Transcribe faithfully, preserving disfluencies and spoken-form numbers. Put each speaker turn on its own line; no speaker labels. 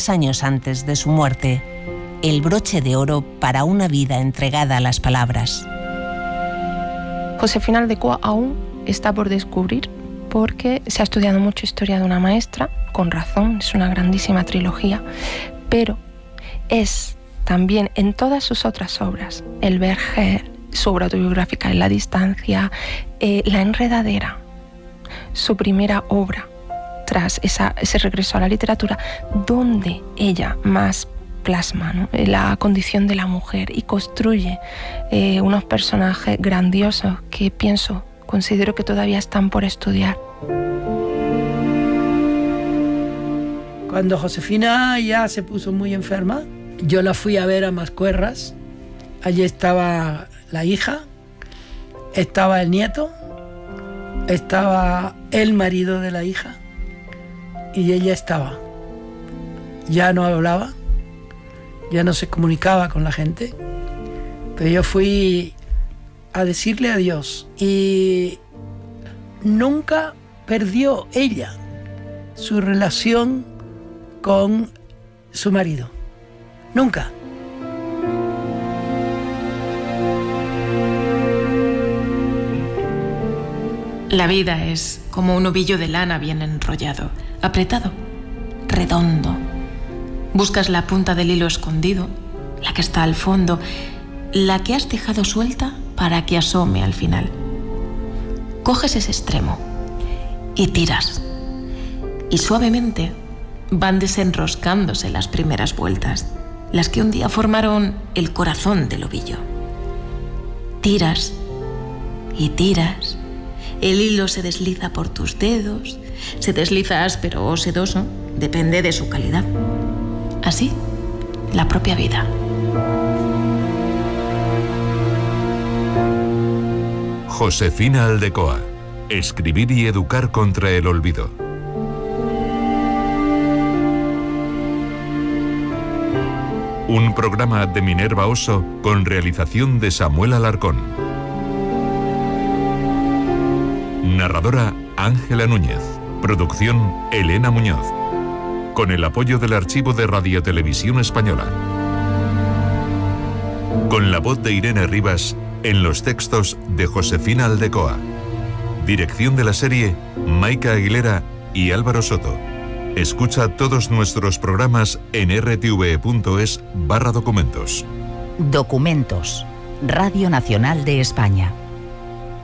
tres años antes de su muerte, el broche de oro para una vida entregada a las palabras.
Josefina Aldecoa aún está por descubrir, porque se ha estudiado mucho historia de una maestra, con razón, es una grandísima trilogía, pero es también en todas sus otras obras, El Verger, su obra autobiográfica En la distancia, eh, La enredadera, su primera obra tras esa, ese regreso a la literatura, donde ella más plasma, ¿no?, la condición de la mujer y construye eh, unos personajes grandiosos que pienso, considero que todavía están por estudiar.
Cuando Josefina ya se puso muy enferma, yo la fui a ver a Mascuerras. Allí estaba la hija, estaba el nieto, estaba el marido de la hija y ella estaba. Ya no hablaba, ya no se comunicaba con la gente, pero yo fui a decirle adiós y nunca perdió ella su relación con su marido. Nunca.
La vida es como un ovillo de lana bien enrollado, apretado, redondo. Buscas la punta del hilo escondido, la que está al fondo, la que has dejado suelta para que asome al final. Coges ese extremo y tiras. Y suavemente van desenroscándose las primeras vueltas, las que un día formaron el corazón del ovillo. Tiras y tiras. El hilo se desliza por tus dedos, se desliza áspero o sedoso, depende de su calidad. Así, la propia vida.
Josefina Aldecoa. Escribir y educar contra el olvido. Un programa de Minerva Oso con realización de Samuel Alarcón. Narradora Ángela Núñez. Producción Elena Muñoz. Con el apoyo del Archivo de Radiotelevisión Española. Con la voz de Irene Rivas en los textos de Josefina Aldecoa. Dirección de la serie Maika Aguilera y Álvaro Soto. Escucha todos nuestros programas en r t v punto es barra documentos.
Documentos. Radio Nacional de España.